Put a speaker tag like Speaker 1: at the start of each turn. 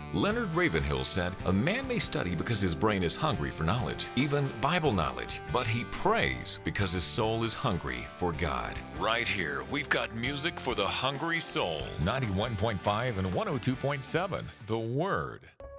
Speaker 1: Leonard Ravenhill said, "A man may study because his brain is hungry for knowledge, even Bible knowledge, but he prays because his soul is hungry for God." Right here, we've got music for the hungry soul. 91.5 and 102.7, The Word.